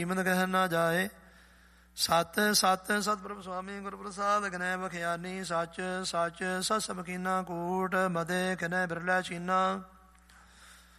ਕੀਮਤ ਗ੍ਰਹਿ ਨਾ ਜਾਏ। ਸਤ ਸਤ ਸਤਿਪੁਰਖ ਸੁਆਮੀ ਗੁਰ ਪ੍ਰਸਾਦ ਗਨੈ ਬਖਿਆਨੀ। ਸੱਚ ਸੱਚ ਸਤ ਸਭ ਕੀਨਾ ਕੂਟ ਮਦੇ ਕਿਨੈ ਬਿਰਲੇ ਚੀਨਾ।